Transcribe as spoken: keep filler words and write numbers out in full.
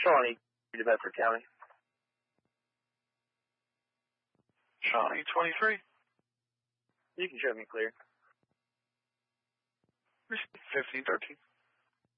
Shawnee to Bedford County. Shawnee twenty-three. You can show me clear. fifteen thirteen.